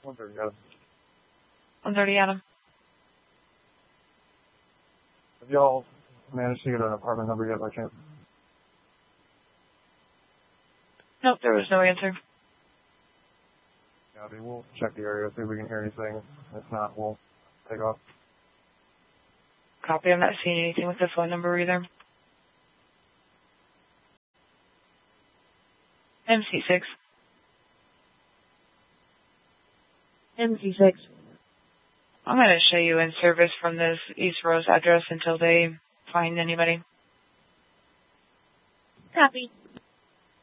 130 Adam. 130 Adam. Have y'all managed to get an apartment number yet by chance? Nope, there was no answer. Yeah, we'll check the area, see if we can hear anything. If not, we'll take off. Copy, I'm not seeing anything with the phone number either. MC6. MC6. I'm going to show you in service from this East Rose address until they find anybody. Copy.